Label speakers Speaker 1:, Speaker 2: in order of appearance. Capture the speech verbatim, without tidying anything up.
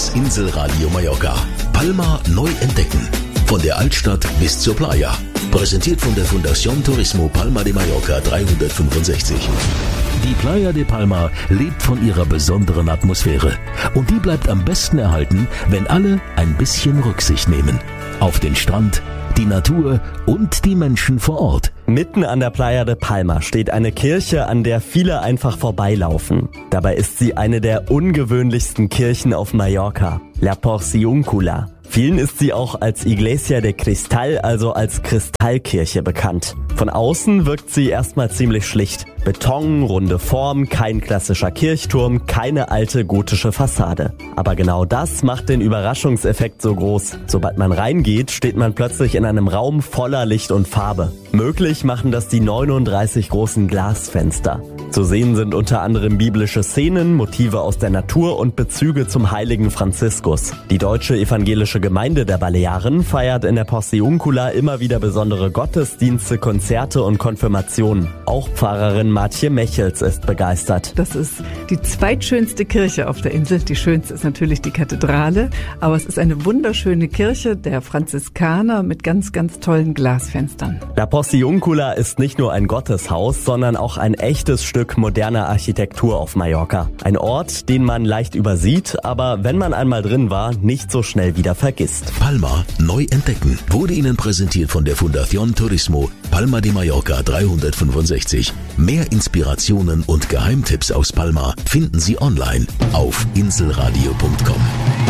Speaker 1: Das Inselradio Mallorca. Palma neu entdecken. Von der Altstadt bis zur Playa. Präsentiert von der Fundación Turismo Palma de Mallorca dreihundertfünfundsechzig. Die Playa de Palma lebt von ihrer besonderen Atmosphäre. Und die bleibt am besten erhalten, wenn alle ein bisschen Rücksicht nehmen. Auf den Strand, die Natur und die Menschen vor Ort.
Speaker 2: Mitten an der Playa de Palma steht eine Kirche, an der viele einfach vorbeilaufen. Dabei ist sie eine der ungewöhnlichsten Kirchen auf Mallorca, La Porciúncula. Vielen ist sie auch als Iglesia de Cristal, also als Kristallkirche, bekannt. Von außen wirkt sie erstmal ziemlich schlicht. Beton, runde Form, kein klassischer Kirchturm, keine alte gotische Fassade. Aber genau das macht den Überraschungseffekt so groß. Sobald man reingeht, steht man plötzlich in einem Raum voller Licht und Farbe. Möglich machen das die neununddreißig großen Glasfenster. Zu sehen sind unter anderem biblische Szenen, Motive aus der Natur und Bezüge zum heiligen Franziskus. Die deutsche evangelische Gemeinde der Balearen feiert in der Porciúncula immer wieder besondere Gottesdienste, Konzerte und Konfirmationen. Auch Pfarrerin Martje Mechels ist begeistert.
Speaker 3: Das ist die zweitschönste Kirche auf der Insel. Die schönste ist natürlich die Kathedrale, aber es ist eine wunderschöne Kirche der Franziskaner mit ganz, ganz tollen Glasfenstern.
Speaker 2: La Porciúncula ist nicht nur ein Gotteshaus, sondern auch ein echtes Stück moderner Architektur auf Mallorca. Ein Ort, den man leicht übersieht, aber wenn man einmal drin war, nicht so schnell wieder vergisst.
Speaker 1: Palma neu entdecken wurde Ihnen präsentiert von der Fundación Turismo Palma de Mallorca dreihundertfünfundsechzig. Mehr Inspirationen und Geheimtipps aus Palma finden Sie online auf inselradio punkt com.